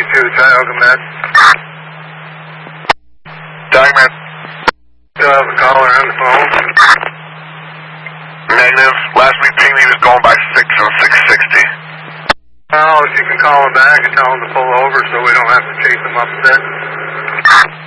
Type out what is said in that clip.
2, Tioga Med. Tioga Med. Still have a caller on the phone. Negative. Last we pinged he was going by 6 on 660. Oh, if you can call him back and tell him to pull over so we don't have to chase him up a bit.